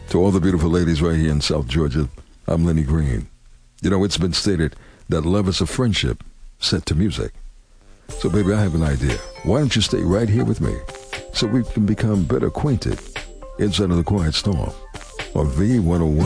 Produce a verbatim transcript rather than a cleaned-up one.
To all the beautiful ladies right here in South Georgia, I'm Lenny Green. You know, it's been stated that love is a friendship set to music. So, baby, I have an idea. Why don't you stay right here with me so we can become better acquainted inside of the Quiet Storm on V one oh one.